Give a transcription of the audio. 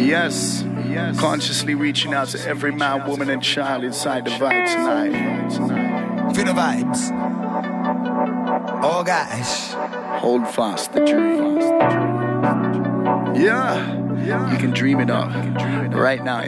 Yes, consciously reaching out to every man, woman, and child inside the vibe tonight. Feel the vibes. Oh gosh. Hold fast the dream. Yeah, you can dream it up right now.